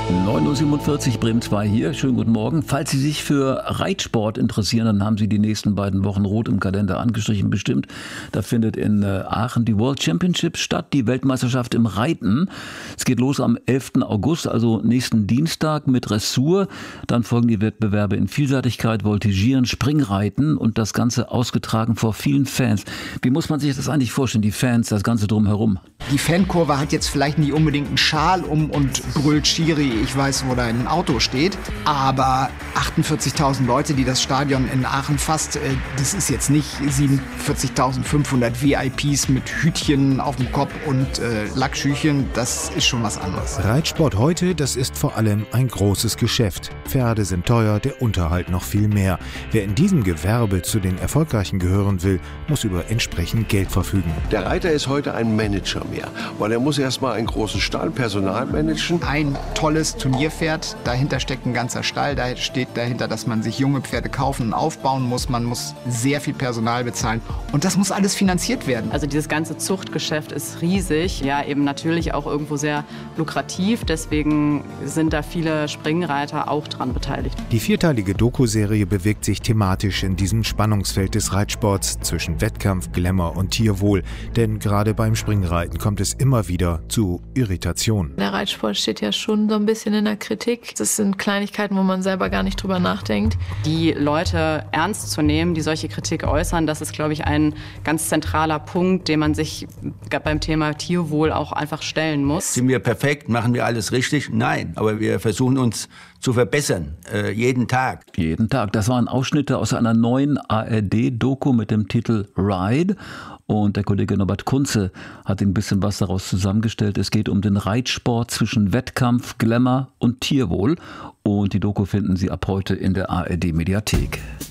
9:47 Uhr, Bremen 2 hier. Schönen guten Morgen. Falls Sie sich für Reitsport interessieren, dann haben Sie die nächsten beiden Wochen rot im Kalender angestrichen bestimmt. Da findet in Aachen die World Championship statt, die Weltmeisterschaft im Reiten. Es geht los am 11. August, also nächsten Dienstag mit Dressur. Dann folgen die Wettbewerbe in Vielseitigkeit, Voltigieren, Springreiten und das Ganze ausgetragen vor vielen Fans. Wie muss man sich das eigentlich vorstellen, die Fans, das Ganze drumherum? Die Fankurve hat jetzt vielleicht nicht unbedingt einen Schal um und brüllt Schiri, ich weiß, wo dein Auto steht. Aber 48.000 Leute, die das Stadion in Aachen fasst, das ist jetzt nicht 47.500 VIPs mit Hütchen auf dem Kopf und Lackschüchen. Das ist schon was anderes. Reitsport heute, das ist vor allem ein großes Geschäft. Pferde sind teuer, der Unterhalt noch viel mehr. Wer in diesem Gewerbe zu den Erfolgreichen gehören will, muss über entsprechend Geld verfügen. Der Reiter ist heute ein Manager mehr, weil er muss erstmal einen großen Stall, Personal managen. Ein tolles Turnierpferd, dahinter steckt ein ganzer Stall, da steht dahinter, dass man sich junge Pferde kaufen und aufbauen muss. Man muss sehr viel Personal bezahlen und das muss alles finanziert werden. Also dieses ganze Zuchtgeschäft ist riesig, ja eben natürlich auch irgendwo sehr lukrativ, deswegen sind da viele Springreiter auch dran beteiligt. Die vierteilige Doku-Serie bewegt sich thematisch in diesem Spannungsfeld des Reitsports zwischen Wettkampf, Glamour und Tierwohl, denn gerade beim Springreiten kommt es immer wieder zu Irritation. Der Reitsport steht ja schon so ein bisschen in der Kritik. Das sind Kleinigkeiten, wo man selber gar nicht drüber nachdenkt. Die Leute ernst zu nehmen, die solche Kritik äußern, das ist, glaube ich, ein ganz zentraler Punkt, den man sich beim Thema Tierwohl auch einfach stellen muss. Sind wir perfekt? Machen wir alles richtig? Nein, aber wir versuchen uns zu verbessern, jeden Tag. Jeden Tag. Das waren Ausschnitte aus einer neuen ARD-Doku mit dem Titel Ride. Und der Kollege Norbert Kunze hat ein bisschen was daraus zusammengestellt. Es geht um den Reitsport zwischen Wettkampf, Glamour und Tierwohl. Und die Doku finden Sie ab heute in der ARD-Mediathek.